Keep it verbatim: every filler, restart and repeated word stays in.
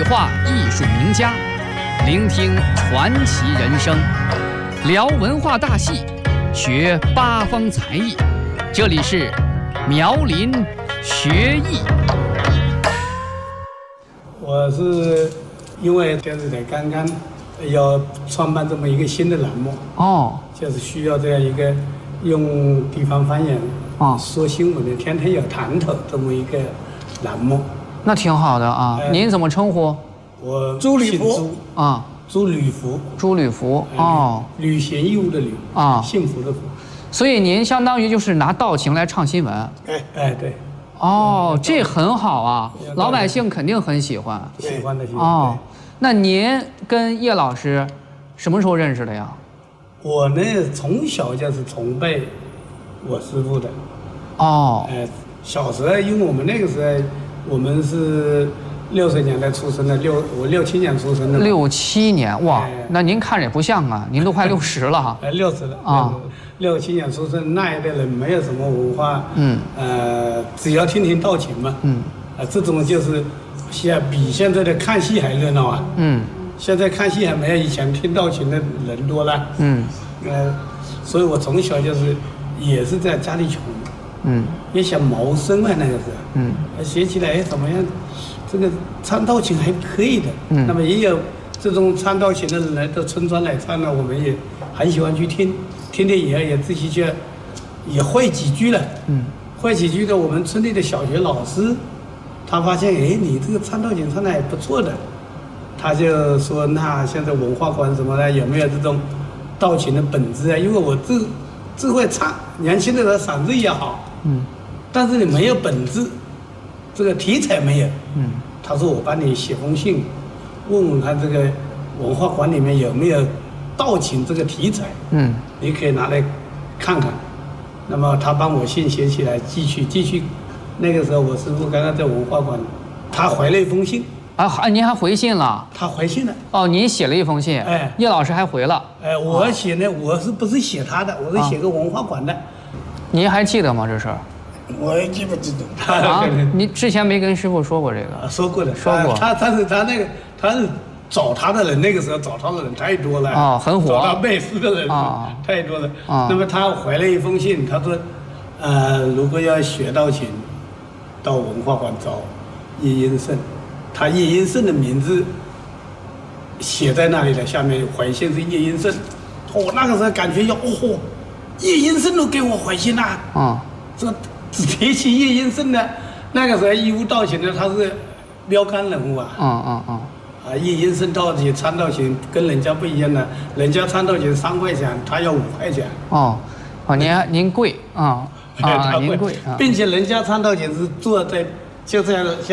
话艺术名家，聆听传奇人生，聊文化大戏，学八方才艺。这里是苗林学艺。 我是因为电视台刚刚要创办这么一个新的栏目哦， 就是需要这样一个用地方方言哦说新闻的，天天有谈头这么一个栏目。 那挺好的啊。呃、您怎么称呼？ 我朱吕福啊， 朱吕福， 朱吕福哦， 履行义务的履啊，幸福的福。所以您相当于就是拿道情来唱新闻。 哎哎对。 哦，这很好啊，老百姓肯定很喜欢。 喜欢的喜欢。 哦，那您跟叶老师什么时候认识的呀？ 我呢，从小就是崇拜我师傅的。 哦。 呃，小时候，因为我们那个时候，我们是六十年代出生的，六我六七年出生的。 六七年哇，哎、那您看着也不像啊，您都快六十了哈。 哎，六十了啊。六七年出生那一代人没有什么文化，嗯，呃，只要听听道情嘛，嗯，啊，这种就是现比现在的看戏还热闹啊，嗯，现在看戏还没有以前听道情的人多了，嗯，呃，所以我从小就是也是在家里穷，嗯，也想谋生啊那个时候，嗯，学起来怎么样，这个唱道情还可以的，嗯，那么也有这种唱道情的人来到村庄来唱呢，我们也很喜欢去听。听听以后也自己去，也会几句了。嗯，会几句的，我们村里的小学老师，他发现，哎，你这个唱道情唱的还不错的，他就说，那现在文化馆什么的有没有这种道情的本质啊？因为我自自会唱，年轻的时候嗓子也好，嗯，但是你没有本质，这个题材没有。嗯，他说我帮你写封信，问问看这个文化馆里面有没有道情这个题材，嗯，你可以拿来看看。那么他帮我信写起来，寄去寄去。那个时候我师傅刚刚在文化馆，他回了一封信。 啊，您还回信了？ 他回信了。 哦，您写了一封信。哎，叶老师还回了。 哎，我写呢，我是不是写他的？我是写个文化馆的。啊、 您还记得吗？这事儿？ 我也记不记得。 啊，你之前没跟师傅说过这个？ 说过的， 说过。 他他是他那个他是。找他的人，那个时候找他的人太多了啊、哦，很火。 找他拜师的人、哦、太多了。哦、那么他回了一封信，他说：“呃，如果要学道情，到文化馆找叶英胜。他叶英胜的名字写在那里的，下面回信是叶英胜。我、哦、那个时候感觉要哦，叶英胜都给我回信啦。啊、哦，这只提起叶英胜呢，那个时候义务道情呢，他是标杆人物啊。嗯嗯嗯。啊，叶英胜道情唱道情跟人家不一样的，人家唱道情三块钱，他要五块钱。 哦，哦，您您贵啊啊，您贵啊， 并且人家唱道情是坐在就这样。